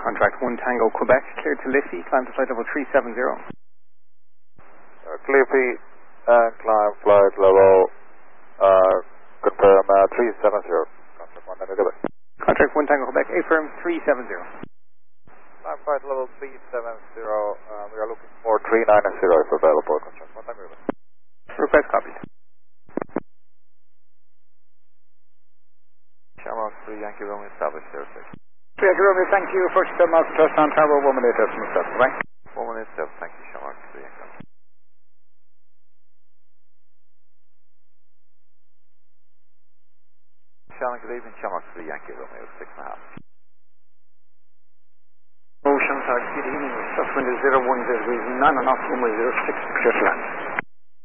Contract 1 Tango Quebec, cleared to Liffey, climb to flight level 370. Liffey, climb flight level, confirm 370. Contract 1 Tango Quebec. Contract 1 Tango Quebec, affirm 370. Climb flight level 370, we are looking for 390 if available. Contract 1 Tango Quebec. Request copied. Shamrock 3 Yankee Romeo established 06. Yankee Romeo, thank you. First Mark Trust on Tower 1 minute decimal 7, right? 1 minute 7, thank you, Shamrock 3 Yankee Romeo. Shamrock, good evening, Shamrock 3 Yankee Romeo 6.5. Ocean, good evening. Suspend is 010, 9 and off, 106, clear to land.